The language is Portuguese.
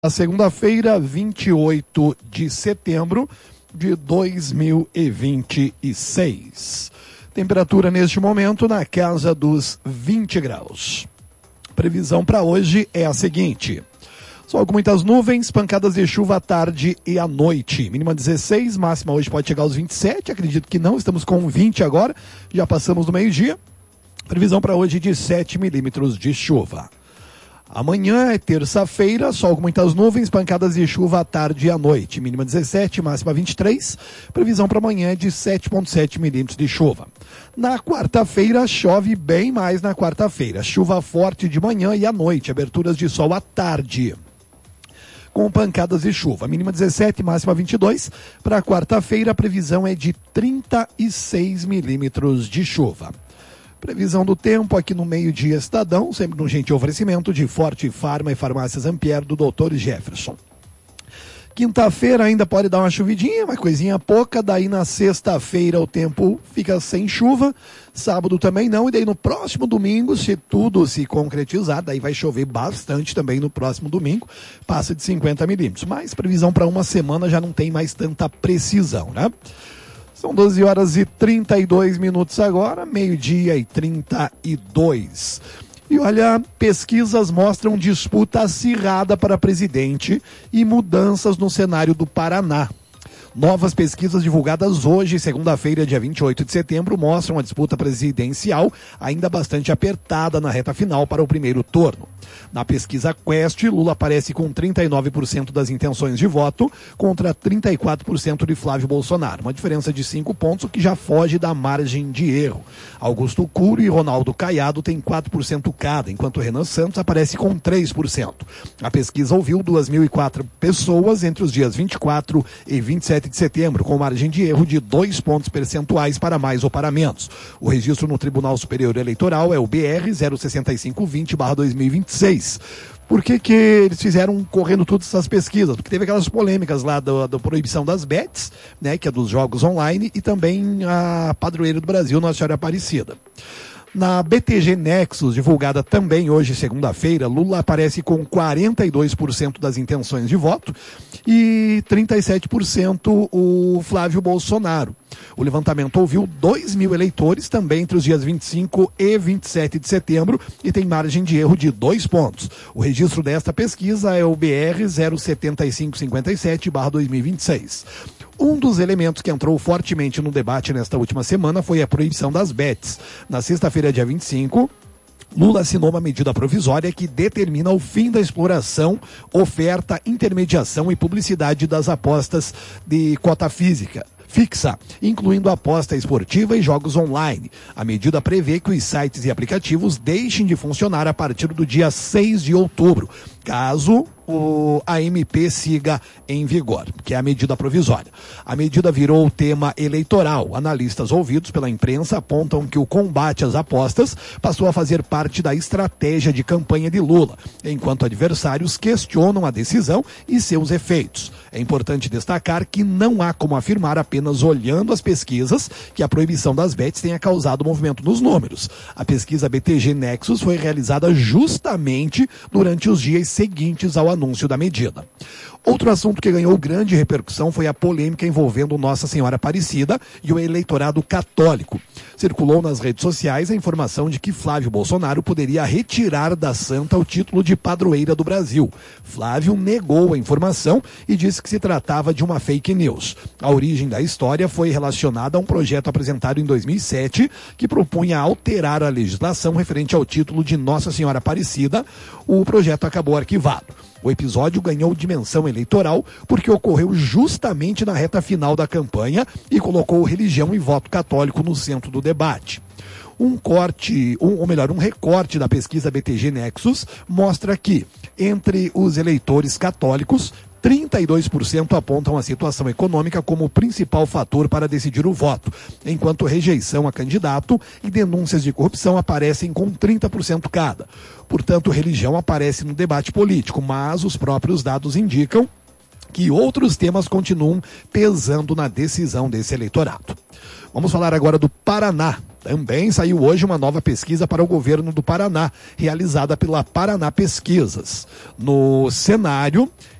A segunda-feira, 28 de setembro de 2026. Temperatura neste momento na casa dos 20 graus. Previsão para hoje é a seguinte: sol com muitas nuvens, pancadas de chuva à tarde e à noite. Mínima 16, máxima hoje pode chegar aos 27, acredito que não, estamos com 20 agora, já passamos do meio-dia. Previsão para hoje de 7 milímetros de chuva. Amanhã é terça-feira, sol com muitas nuvens, pancadas de chuva à tarde e à noite. Mínima 17, máxima 23. Previsão para amanhã é de 7,7 milímetros de chuva. Na quarta-feira, chove bem mais na quarta-feira. Chuva forte de manhã e à noite, aberturas de sol à tarde, com pancadas de chuva. Mínima 17, máxima 22. Para quarta-feira, a previsão é de 36 milímetros de chuva. Previsão do tempo aqui no Meio-Dia Estadão, sempre no gentil oferecimento de Forte Farma e Farmácias Ampere do Dr. Jefferson. Quinta-feira ainda pode dar uma chuvidinha, uma coisinha pouca, daí na sexta-feira o tempo fica sem chuva, sábado também não, e daí no próximo domingo, se tudo se concretizar, daí vai chover bastante também no próximo domingo, passa de 50 milímetros, mas previsão para uma semana já não tem mais tanta precisão, né? São 12 horas e 32 minutos agora, meio-dia e 32. E olha, pesquisas mostram disputa acirrada para presidente e mudanças no cenário do Paraná. Novas pesquisas divulgadas hoje, segunda-feira, dia 28 de setembro, mostram a disputa presidencial ainda bastante apertada na reta final para o primeiro turno. Na pesquisa Quest, Lula aparece com 39% das intenções de voto contra 34% de Flávio Bolsonaro. Uma diferença de 5 pontos, o que já foge da margem de erro. Augusto Cury e Ronaldo Caiado têm 4% cada, enquanto Renan Santos aparece com 3%. A pesquisa ouviu 2.004 pessoas entre os dias 24 e 27 de setembro, com margem de erro de 2 pontos percentuais para mais ou para menos. O registro no Tribunal Superior Eleitoral é o BR 06520/2026. Por que eles fizeram correndo todas essas pesquisas? Porque teve aquelas polêmicas lá da proibição das bets, né, que é dos jogos online, e também a padroeira do Brasil, Nossa Senhora Aparecida. Na BTG Nexus, divulgada também hoje, segunda-feira, Lula aparece com 42% das intenções de voto e 37% o Flávio Bolsonaro. O levantamento ouviu 2.000 eleitores também entre os dias 25 e 27 de setembro e tem margem de erro de 2 pontos. O registro desta pesquisa é o BR 07557/2026. Um dos elementos que entrou fortemente no debate nesta última semana foi a proibição das bets. Na sexta-feira, dia 25, Lula assinou uma medida provisória que determina o fim da exploração, oferta, intermediação e publicidade das apostas de cota fixa, incluindo aposta esportiva e jogos online. A medida prevê que os sites e aplicativos deixem de funcionar a partir do dia 6 de outubro, caso a MP siga em vigor, que é a medida provisória. A medida virou tema eleitoral. Analistas ouvidos pela imprensa apontam que o combate às apostas passou a fazer parte da estratégia de campanha de Lula, enquanto adversários questionam a decisão e seus efeitos. É importante destacar que não há como afirmar apenas olhando as pesquisas que a proibição das bets tenha causado movimento nos números. A pesquisa BTG Nexus foi realizada justamente durante os dias seguintes ao anúncio da medida. Outro assunto que ganhou grande repercussão foi a polêmica envolvendo Nossa Senhora Aparecida e o eleitorado católico. Circulou nas redes sociais a informação de que Flávio Bolsonaro poderia retirar da santa o título de padroeira do Brasil. Flávio negou a informação e disse que se tratava de uma fake news. A origem da história foi relacionada a um projeto apresentado em 2007 que propunha alterar a legislação referente ao título de Nossa Senhora Aparecida. O projeto acabou arquivado. O episódio ganhou dimensão eleitoral porque ocorreu justamente na reta final da campanha e colocou religião e voto católico no centro do debate. Um recorte da pesquisa BTG Nexus mostra que, entre os eleitores católicos, 32% apontam a situação econômica como o principal fator para decidir o voto, enquanto rejeição a candidato e denúncias de corrupção aparecem com 30% cada. Portanto, religião aparece no debate político, mas os próprios dados indicam que outros temas continuam pesando na decisão desse eleitorado. Vamos falar agora do Paraná. Também saiu hoje uma nova pesquisa para o governo do Paraná, realizada pela Paraná Pesquisas. No cenário,